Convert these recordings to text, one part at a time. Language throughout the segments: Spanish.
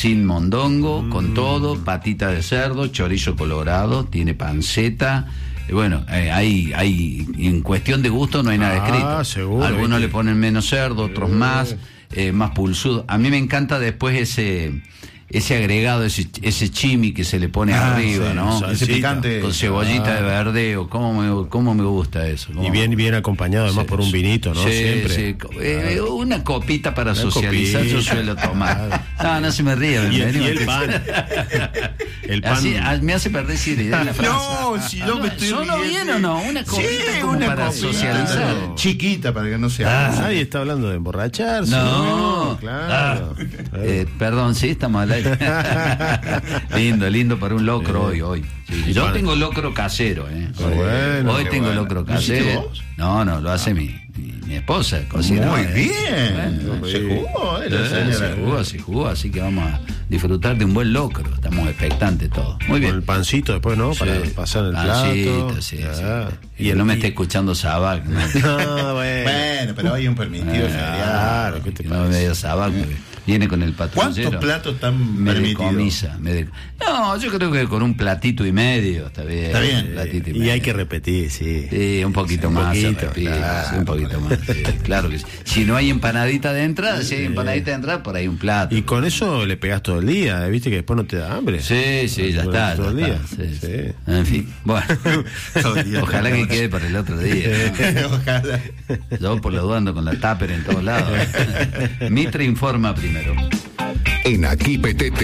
sin mondongo, con todo, patita de cerdo, chorizo colorado, tiene panceta. Bueno, hay en cuestión de gusto no hay nada escrito. Seguro. Algunos le ponen menos cerdo, otros más pulsudo. A mí me encanta después ese agregado, ese chimi que se le pone arriba, ¿no? Ese picante. Con cebollita de verdeo. ¿Cómo me gusta eso? Y bien acompañado además por un vinito, ¿no? Sí, siempre. sí. Una copita para socializar, yo suelo tomar. No se me ríe. Y el pan. El pan. Así, me hace perder seriedad la frase. No, si yo me estoy ¿Sonó bien o no? Una copita como para copita socializar. Chiquita para que no se Nadie está hablando de emborracharse. No, claro. Perdón, sí, estamos al aire. Lindo para un locro hoy. Sí, yo tengo locro casero, Bueno, hoy tengo locro casero. No, lo hace mi esposa. Cocina. Muy bien. Bueno, se jugó, así que vamos a disfrutar de un buen locro. Estamos expectantes todos. Muy bien. Con el pancito después, ¿no? Para pasar el plato. Sí. Y no me esté escuchando Sabac. ¿No? Bueno, pero hay un permitido feriado. ¿Qué te parece? No me digas Sabac, viene con el patrullero. ¿Cuántos platos están permitidos? No, yo creo que con un platito y medio está bien. Está bien. Y hay que repetir, sí. Sí, un poquito más. Un poquito más. Sí, claro que sí. Si no hay empanadita de entrada, por ahí un plato. Y con eso le pegás todo el día, ¿viste? Que después no te da hambre. Sí, ya está. Todo el día. Sí. En fin, bueno. Ojalá que quede para el otro día, ¿no? Ojalá. Yo por lo duda ando con la tupper en todos lados. Mitre informa primero. En Aquí Petete.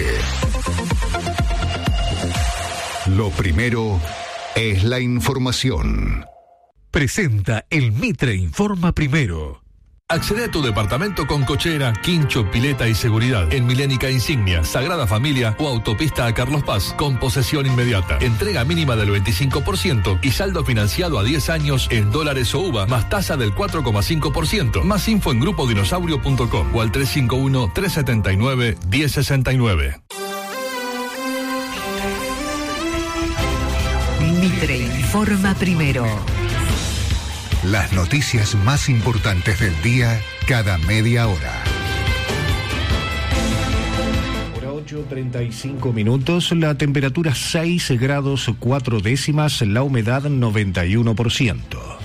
Lo primero es la información. Presenta el Mitre Informa Primero. Accede a tu departamento con cochera, quincho, pileta y seguridad en Milénica Insignia, Sagrada Familia o Autopista a Carlos Paz con posesión inmediata. Entrega mínima del 25% y saldo financiado a 10 años en dólares o UVA más tasa del 4,5%. Más info en grupodinosaurio.com o al 351-379-1069. Mitre Informa Primero. Las noticias más importantes del día cada media hora. Hora 8:35 minutos, la temperatura 6 grados 4 décimas, la humedad 91%.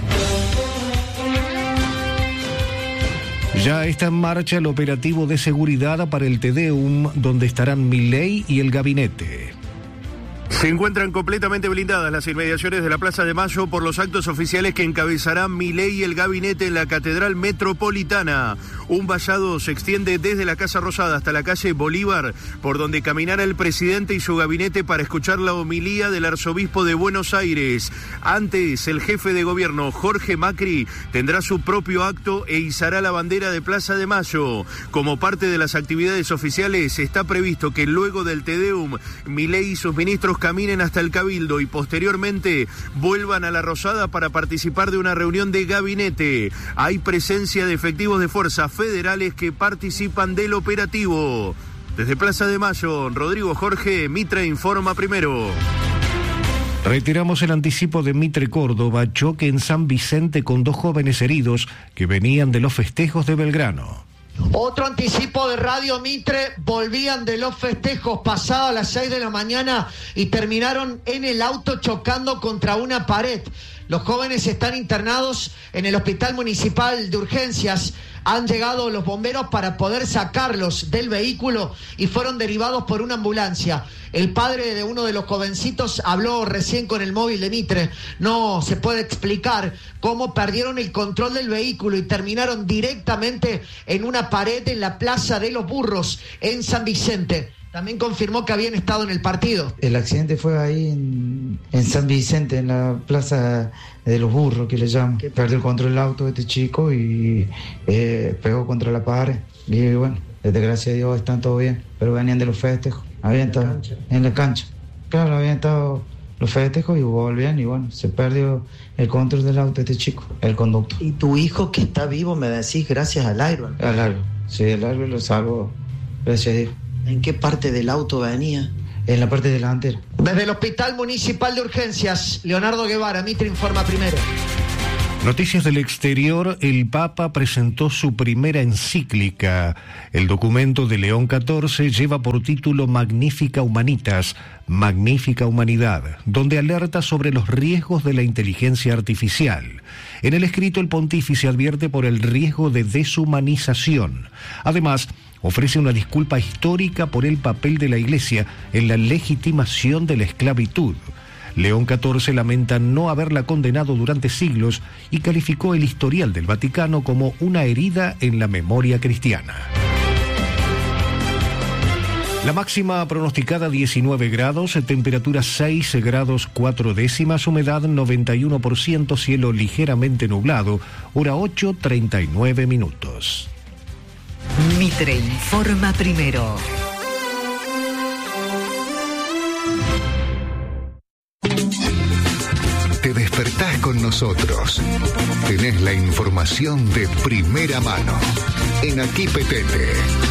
Ya está en marcha el operativo de seguridad para el Tedeum, donde estarán Milei y el gabinete. Se encuentran completamente blindadas las inmediaciones de la Plaza de Mayo por los actos oficiales que encabezarán Milei y el gabinete en la Catedral Metropolitana. Un vallado se extiende desde la Casa Rosada hasta la calle Bolívar, por donde caminará el presidente y su gabinete para escuchar la homilía del arzobispo de Buenos Aires. Antes, el jefe de gobierno, Jorge Macri, tendrá su propio acto e izará la bandera de Plaza de Mayo. Como parte de las actividades oficiales, está previsto que luego del Tedeum, Milei y sus ministros caminen hasta el Cabildo y posteriormente vuelvan a la Rosada para participar de una reunión de gabinete. Hay presencia de efectivos de fuerzas federales que participan del operativo. Desde Plaza de Mayo, Rodrigo Jorge, Mitre Informa Primero. Retiramos el anticipo de Mitre Córdoba, choque en San Vicente con 2 jóvenes heridos que venían de los festejos de Belgrano. Otro anticipo de Radio Mitre, volvían de los festejos pasadas las 6 de la mañana y terminaron en el auto chocando contra una pared. Los jóvenes están internados en el Hospital Municipal de Urgencias. Han llegado los bomberos para poder sacarlos del vehículo y fueron derivados por una ambulancia. El padre de uno de los jovencitos habló recién con el móvil de Mitre. No se puede explicar cómo perdieron el control del vehículo y terminaron directamente en una pared en la Plaza de los Burros, en San Vicente. También confirmó que habían estado en el partido. El accidente fue ahí en San Vicente, en la Plaza de los Burros, que le llaman. Perdió el control del auto de este chico y pegó contra la pared. Y bueno, desde gracias a Dios están todo bien, pero venían de los festejos. Habían estado en la cancha. Claro, habían estado los festejos y volvían y bueno, se perdió el control del auto de este chico, el conductor. ¿Y tu hijo que está vivo, me decís, gracias al Iron? Al Iron, sí, el Iron lo salvó, gracias a Dios. ¿En qué parte del auto venía? En la parte delantera. Desde el Hospital Municipal de Urgencias, Leonardo Guevara, Mitre Informa Primero. Noticias del exterior. El Papa presentó su primera encíclica. El documento de León XIV lleva por título Magnifica Humanitas, Magnífica Humanidad, donde alerta sobre los riesgos de la inteligencia artificial. En el escrito, el pontífice advierte por el riesgo de deshumanización. Además, ofrece una disculpa histórica por el papel de la Iglesia en la legitimación de la esclavitud. León XIV lamenta no haberla condenado durante siglos y calificó el historial del Vaticano como una herida en la memoria cristiana. La máxima pronosticada 19 grados, temperatura 6 grados 4 décimas, humedad 91%, cielo ligeramente nublado, hora 8:39 minutos. Mitre informa primero. Te despertás con nosotros. Tenés la información de primera mano. En Aquí Petete.